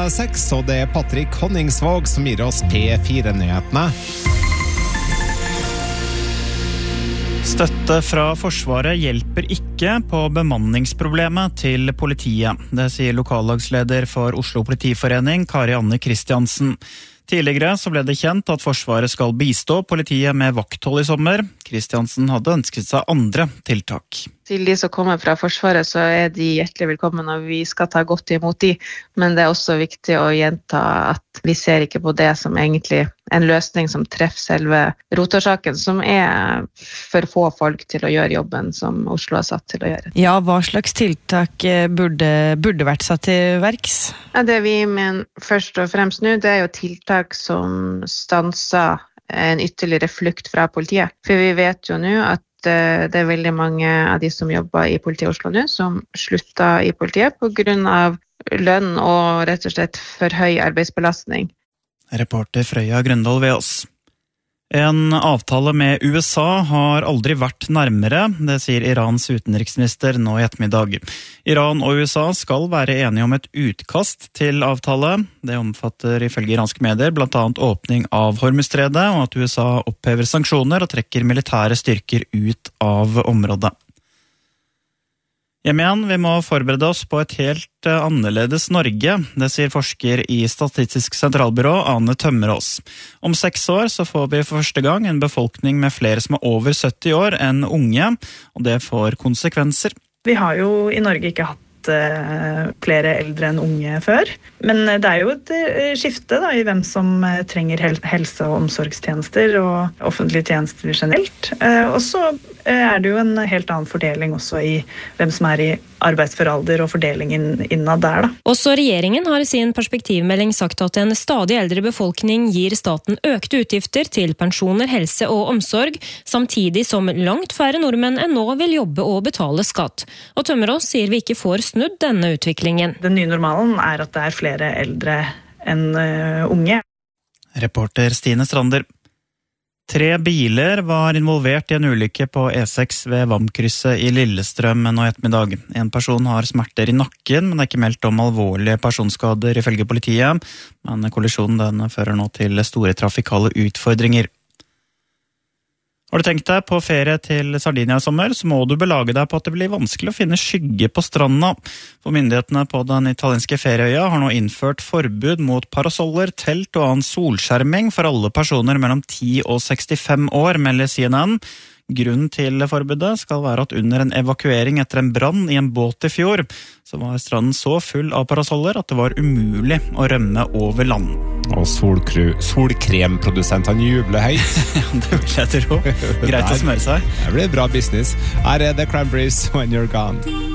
6, og det Patrick Honningsvåg som gir oss P4-nyhetene. Støtte fra Forsvaret hjelper ikke på bemanningsproblemet til politiet. Det sier lokallagsleder for Oslo Politiforening, Kari Anne Kristiansen. Tidligere så ble det kjent at Forsvaret skal bistå politiet med vakthold i sommer. Kristiansen hadde ønsket seg andre tiltak. Til de som kommer fra Forsvaret så de hjertelig velkommen, og vi skal ta godt imot de. Men det også viktig å gjenta at vi ser ikke på det som egentlig en løsning som treffer selve rotorsaken, som for få folk til å gjøre jobben som Oslo har satt til å gjøre. Ja, hva slags tiltak burde vært satt til verks? Ja, det vi mener først og fremst nå, det jo tiltak som stanser en ytterligere flukt fra politiet. For vi vet jo nå at det veldig mange av de som jobber i politiet i Oslo nå, som slutter i politiet på grunn av lønn og rett og slett for høy arbeidsbelastning. Reporter Frøya Grøndal ved oss. En avtale med USA har aldri vært nærmere, det sier Irans utenriksminister nå i ettermiddag. Iran og USA skal være enige om et utkast til avtale. Det omfatter ifølge iranske medier blant annet åpning av Hormuzstredet, og at USA opphever sanksjoner og trekker militære styrker ut av området. Hjem igjen, vi må forberede oss på et helt annerledes Norge, det sier forsker i Statistisk sentralbyrå Ane Tømmerås. Om 6 år så får vi for første gang en befolkning med flere som over 70 år enn unge, og det får konsekvenser. Vi har jo i Norge ikke hatt flere eldre enn unge før, men det jo et skifte da, i hvem som trenger helse- og omsorgstjenester og offentlige tjenester generelt. Og så det jo en helt annen fordeling også i hvem som i arbeidsfør alder og fordelingen innad der. Da. Også regjeringen har i sin perspektivmelding sagt at en stadig eldre befolkning gir staten økte utgifter til pensjoner, helse og omsorg, samtidig som langt færre nordmenn enn nå vil jobbe og betale skatt. Og Tømmerås sier vi ikke får snudd denne utviklingen. Den nye normalen at det flere eldre enn unge. Reporter Stine Strander. 3 biler var involvert i en ulykke på E6 ved Vamkrysset i Lillestrøm nå i ettermiddag. En person har smerter i nakken, men det ikke meldt om alvorlige personskader ifølge politiet. Men kollisjonen fører nå til store trafikale utfordringer. Har du tenkt deg på ferie til Sardinia i sommer, så må du belage deg på at det blir vanskelig å finne skygge på stranda. For myndighetene på den italienske ferieøya har nå innført forbud mot parasoller, telt og annen solskjerming for alle personer mellom 10 og 65 år, melder CNN. Grunnen til forbudet skal være at under en evakuering etter en brann i en båt i fjor, så var stranden så full av parasoller at det var umulig å rømme over land. Og solkremprodusentene jubler høyt. Det vil jeg tro. Greit å smøre seg. Det blir bra business. Her The Cranberries, When You're Gone.